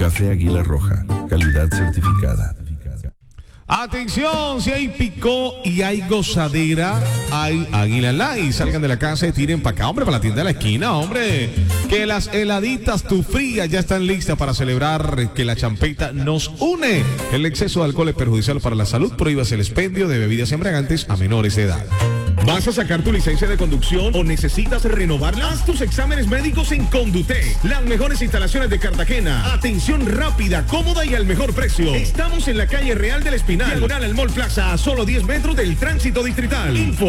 Café Águila Roja, calidad certificada. Atención, si hay picó y hay gozadera, hay Águila Light. Salgan de la casa y tiren para acá, hombre, para la tienda de la esquina, hombre. Que las heladitas tu fría ya están listas para celebrar que la champeta nos une. El exceso de alcohol es perjudicial para la salud. Prohíbas el expendio de bebidas embriagantes a menores de edad. ¿Vas a sacar tu licencia de conducción o necesitas renovarla? Haz tus exámenes médicos en Condutec. Las mejores instalaciones de Cartagena. Atención rápida, cómoda y al mejor precio. Estamos en la calle Real del Espinal, diagonal al Mall Plaza, a solo 10 metros del tránsito distrital. Info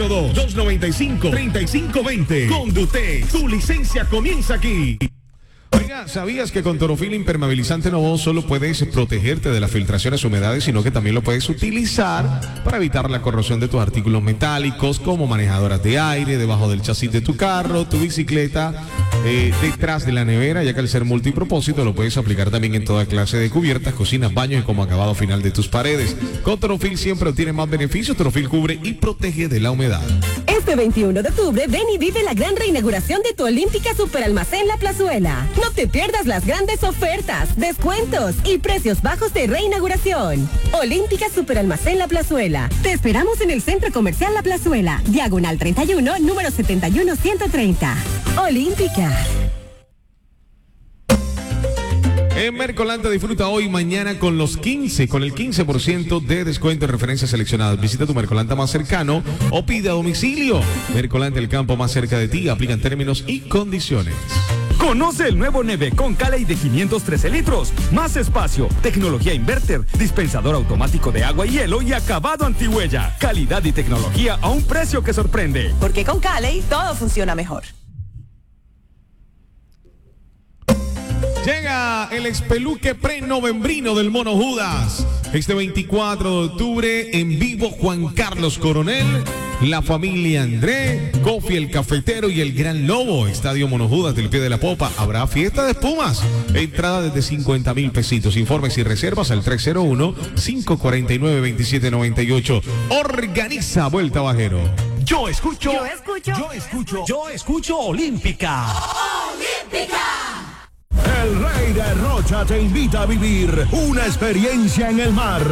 302-295-3520. Condutec, tu licencia comienza aquí. Oiga, ¿sabías que con Torofil Impermeabilizante Novo solo puedes protegerte de las filtraciones, humedades, sino que también lo puedes utilizar para evitar la corrosión de tus artículos metálicos, como manejadoras de aire, debajo del chasis de tu carro, tu bicicleta, detrás de la nevera, ya que al ser multipropósito lo puedes aplicar también en toda clase de cubiertas, cocinas, baños y como acabado final de tus paredes? Con Torofil siempre obtienes más beneficios. Torofil cubre y protege de la humedad. Este 21 de octubre, ven y vive la gran reinauguración de tu Olímpica Superalmacén La Plazuela. No te pierdas las grandes ofertas, descuentos y precios bajos de reinauguración. Olímpica Superalmacén La Plazuela. Te esperamos en el Centro Comercial La Plazuela, diagonal 31, número 71130. Olímpica. En Mercolanta disfruta hoy y mañana con el 15% de descuento en referencias seleccionadas. Visita tu Mercolanta más cercano o pide a domicilio. Mercolanta, el campo más cerca de ti. Aplican términos y condiciones. Conoce el nuevo Nevecon Cali de 513 litros. Más espacio, tecnología inverter, dispensador automático de agua y hielo y acabado antihuella. Calidad y tecnología a un precio que sorprende. Porque con Cali todo funciona mejor. Llega el espeluque prenovembrino del Mono Judas. Este 24 de octubre, en vivo, Juan Carlos Coronel, la familia André, Kofi el Cafetero y el Gran Lobo. Estadio Mono Judas del Pie de la Popa. Habrá fiesta de espumas. Entrada desde 50,000 pesitos. Informes y reservas al 301-549-2798. Organiza Vuelta Bajero. Yo escucho Olímpica. ¡Olímpica! El Rey de Rocha te invita a vivir una experiencia en el mar.